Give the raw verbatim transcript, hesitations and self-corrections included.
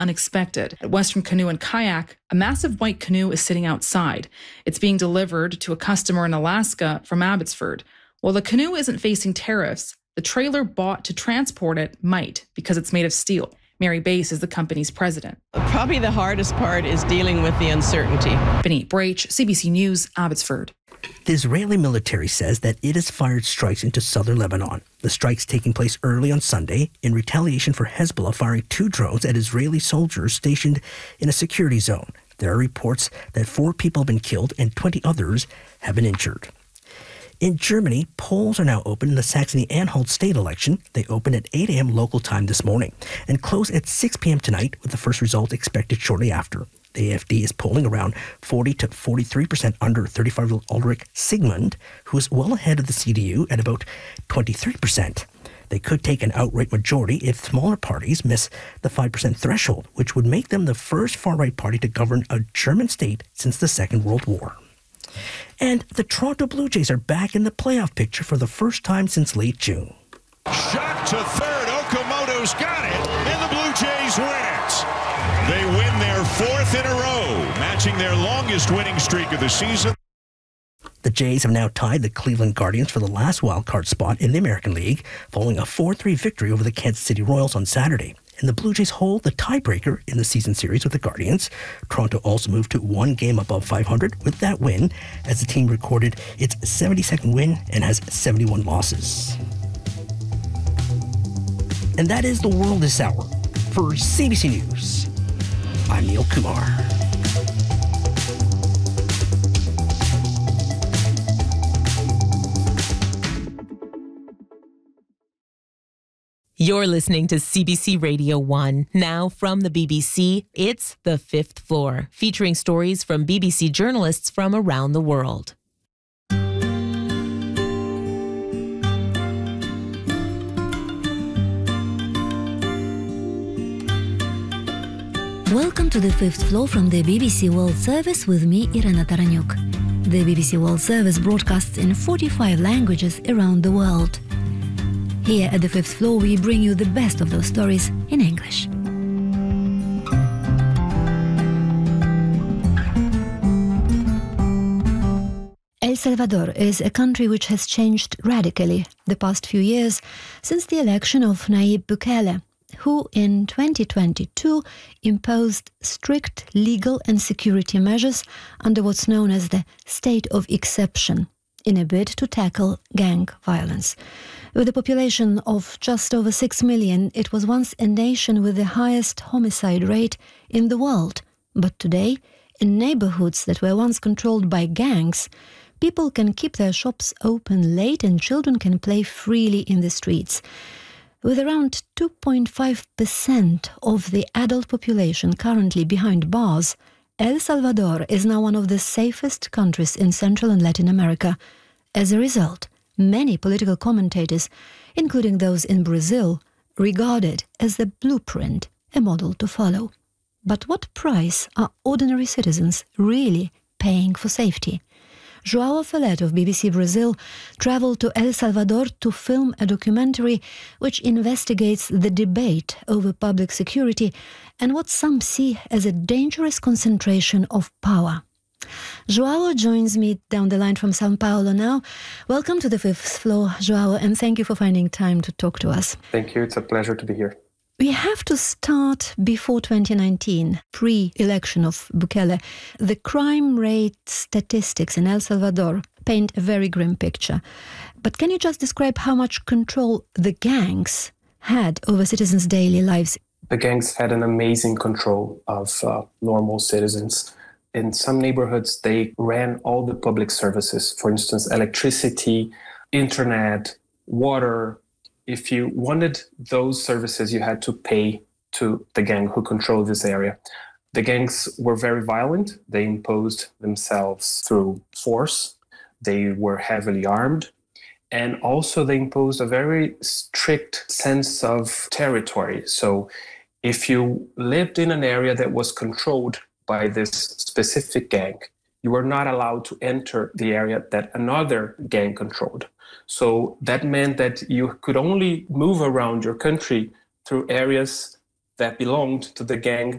unexpected. At Western Canoe and Kayak, a massive white canoe is sitting outside. It's being delivered to a customer in Alaska from Abbotsford. While the canoe isn't facing tariffs, the trailer bought to transport it might, because it's made of steel. Mary Bass is the company's president. Probably the hardest part is dealing with the uncertainty. Benit Brach, C B C News, Abbotsford. The Israeli military says that it has fired strikes into southern Lebanon. The strikes taking place early on Sunday in retaliation for Hezbollah firing two drones at Israeli soldiers stationed in a security zone. There are reports that four people have been killed and twenty others have been injured. In Germany, polls are now open in the Saxony-Anhalt state election. They open at eight a.m. local time this morning and close at six p.m. tonight, with the first result expected shortly after. The A F D is polling around forty to forty-three percent under thirty-five-year-old Ulrich Sigmund, who is well ahead of the C D U at about twenty-three percent. They could take an outright majority if smaller parties miss the five percent threshold, which would make them the first far-right party to govern a German state since the Second World War. And the Toronto Blue Jays are back in the playoff picture for the first time since late June. Shot to third. Okamoto's got it, and the Blue Jays win it. They win their fourth in a row, matching their longest winning streak of the season. The Jays have now tied the Cleveland Guardians for the last wildcard spot in the American League, following a four three victory over the Kansas City Royals on Saturday. And the Blue Jays hold the tiebreaker in the season series with the Guardians. Toronto also moved to one game above five hundred with that win, as the team recorded its seventy-second win and has seventy-one losses. And that is the world this hour. For C B C News, I'm Neil Kumar. You're listening to C B C Radio one. Now from the B B C, it's The Fifth Floor, featuring stories from B B C journalists from around the world. Welcome to The Fifth Floor from the B B C World Service with me, Irena Taranyuk. The B B C World Service broadcasts in forty-five languages around the world. Here at The Fifth Floor, we bring you the best of those stories in English. El Salvador is a country which has changed radically the past few years since the election of Nayib Bukele, who in twenty twenty-two imposed strict legal and security measures under what's known as the state of exception in a bid to tackle gang violence. With a population of just over six million, it was once a nation with the highest homicide rate in the world. But today, in neighborhoods that were once controlled by gangs, people can keep their shops open late and children can play freely in the streets. With around two point five percent of the adult population currently behind bars, El Salvador is now one of the safest countries in Central and Latin America. As a result, many political commentators, including those in Brazil, regard it as the blueprint, a model to follow. But what price are ordinary citizens really paying for safety? João Felet of B B C Brazil traveled to El Salvador to film a documentary which investigates the debate over public security and what some see as a dangerous concentration of power. João joins me down the line from São Paulo now. Welcome to The Fifth Floor, João, and thank you for finding time to talk to us. Thank you. It's a pleasure to be here. We have to start before twenty nineteen, pre-election of Bukele. The crime rate statistics in El Salvador paint a very grim picture. But can you just describe how much control the gangs had over citizens' daily lives? The gangs had an amazing control of uh, normal citizens. In some neighborhoods, they ran all the public services, for instance, electricity, internet, water. If you wanted those services, you had to pay to the gang who controlled this area. The gangs were very violent. They imposed themselves through force. They were heavily armed. And also they imposed a very strict sense of territory. So if you lived in an area that was controlled by this specific gang, you were not allowed to enter the area that another gang controlled. So that meant that you could only move around your country through areas that belonged to the gang